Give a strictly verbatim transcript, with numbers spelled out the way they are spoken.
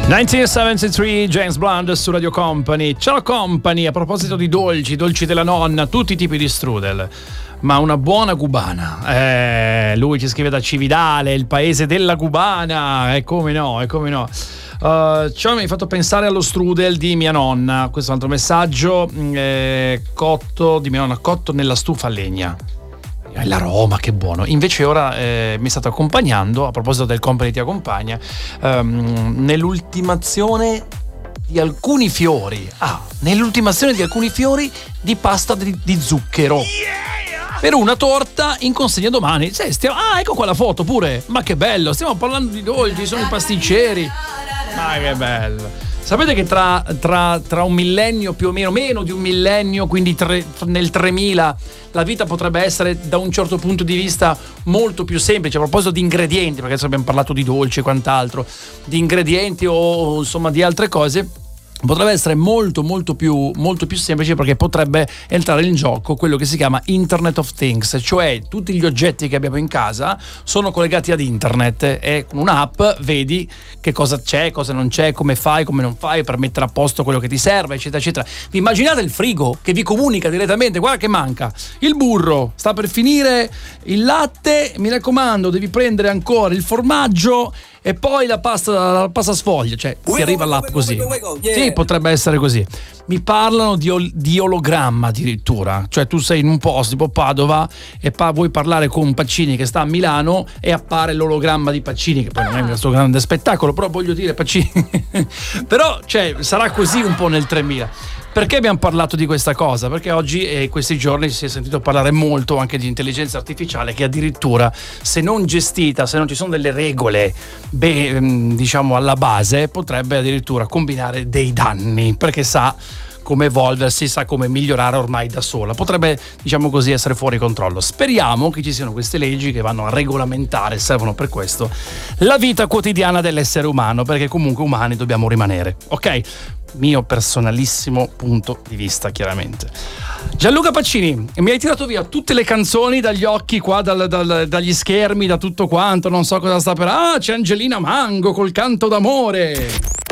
millenovecentosettantatré, James Blunt su Radio Company. Ciao Company, a proposito di dolci, dolci della nonna, tutti i tipi di strudel, ma una buona cubana. Eh, lui ci scrive da Cividale, il paese della cubana, e come no, e come no. Uh, ciò mi ha fatto pensare allo strudel di mia nonna. Questo è un altro messaggio, eh, cotto di mia nonna, cotto nella stufa a legna. L'aroma, che buono. Invece ora eh, mi state accompagnando, a proposito del Company ti accompagna, um, nell'ultimazione di alcuni fiori. Ah, nell'ultimazione di alcuni fiori di pasta di, di zucchero. Yeah! Per una torta in consegna domani. Sì, stiamo, ah, ecco qua la foto pure. Ma che bello, stiamo parlando di dolci, sono i pasticceri. Ma che bello. Sapete che tra, tra, tra un millennio, più o meno, meno di un millennio, quindi tre, nel tremila, la vita potrebbe essere da un certo punto di vista molto più semplice. A proposito di ingredienti, perché adesso abbiamo parlato di dolci e quant'altro, di ingredienti o insomma di altre cose, potrebbe essere molto molto più molto più semplice, perché potrebbe entrare in gioco quello che si chiama Internet of Things, cioè tutti gli oggetti che abbiamo in casa sono collegati ad internet e con un'app vedi che cosa c'è, cosa non c'è, come fai, come non fai per mettere a posto quello che ti serve, eccetera eccetera. Vi immaginate il frigo che vi comunica direttamente: guarda che manca il burro, sta per finire il latte, mi raccomando devi prendere ancora il formaggio e poi la pasta, la pasta sfoglia, cioè ti arriva l'app così. Sì, potrebbe essere così. Mi parlano di, ol- di ologramma addirittura, cioè tu sei in un posto tipo Padova e pa- vuoi parlare con Pacini che sta a Milano e appare l'ologramma di Pacini, che poi non è questo grande spettacolo, però voglio dire Pacini però cioè sarà così un po' nel tremila. Perché abbiamo parlato di questa cosa? Perché oggi e questi giorni si è sentito parlare molto anche di intelligenza artificiale, che addirittura, se non gestita, se non ci sono delle regole, beh, diciamo alla base, potrebbe addirittura combinare dei danni, perché sa come evolversi, sa come migliorare ormai da sola. Potrebbe, diciamo così, essere fuori controllo. Speriamo che ci siano queste leggi che vanno a regolamentare, servono per questo, la vita quotidiana dell'essere umano, perché comunque umani dobbiamo rimanere, ok? Mio personalissimo punto di vista, chiaramente. Gianluca Pacini, mi hai tirato via tutte le canzoni dagli occhi qua, dal, dal, dagli schermi, da tutto quanto, non so cosa sta per... Ah, c'è Angelina Mango col Canto d'amore.